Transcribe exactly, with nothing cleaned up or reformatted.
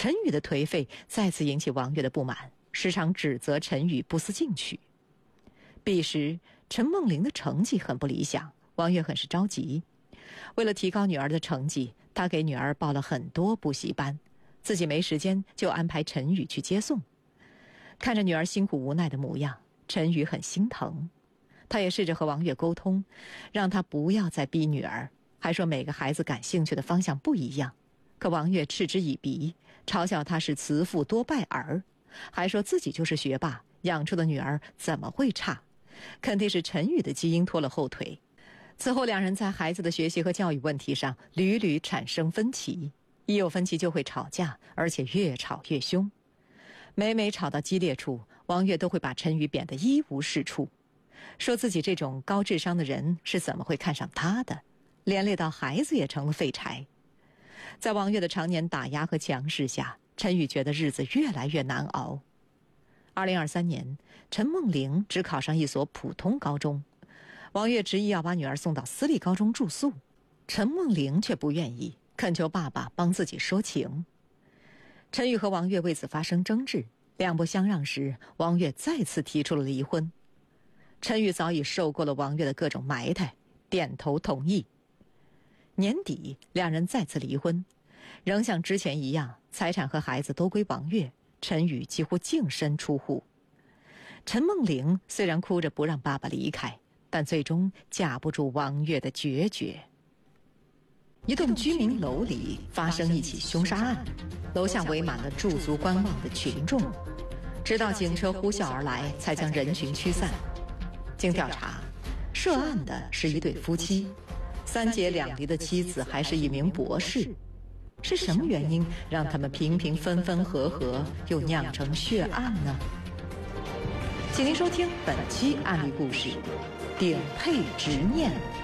陈宇的颓废再次引起王悦的不满，时常指责陈宇不思进取。彼时陈梦玲的成绩很不理想，王悦很是着急。为了提高女儿的成绩，他给女儿报了很多补习班，自己没时间就安排陈宇去接送。看着女儿辛苦无奈的模样，陈宇很心疼。他也试着和王悦沟通，让他不要再逼女儿，还说每个孩子感兴趣的方向不一样。可王悦嗤之以鼻，嘲笑他是慈父多败儿，还说自己就是学霸，养出的女儿怎么会差，肯定是陈宇的基因拖了后腿。此后两人在孩子的学习和教育问题上屡屡产生分歧，一有分歧就会吵架，而且越吵越凶。每每吵到激烈处，王悦都会把陈宇贬得一无是处，说自己这种高智商的人是怎么会看上他的，连累到孩子也成了废柴。在王悦的常年打压和强势下，陈宇觉得日子越来越难熬。二零二三年，陈梦玲只考上一所普通高中，王悦执意要把女儿送到私立高中住宿，陈梦玲却不愿意，恳求爸爸帮自己说情。陈宇和王悦为此发生争执，两不相让时，王悦再次提出了离婚。陈宇早已受够了王悦的各种埋汰，点头同意。年底，两人再次离婚，仍像之前一样，财产和孩子都归王悦，陈宇几乎净身出户。陈梦玲虽然哭着不让爸爸离开，但最终架不住王悦的决绝。一栋居民楼里发生一起凶杀案，楼下围满了驻足观望的群众，直到警车呼啸而来，才将人群驱散。经调查，涉案的是一对夫妻，三结两离的妻子还是一名博士。是什么原因让他们频频分分合合，又酿成血案呢？请您收听本期案例故事：顶配执念。